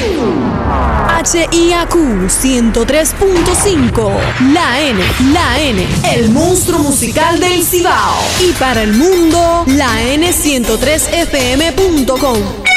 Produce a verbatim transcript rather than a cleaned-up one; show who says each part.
Speaker 1: H I A Q ciento tres punto cinco, la N, la N, el monstruo musical del Cibao. Y para el mundo, la N ciento tres F M punto com.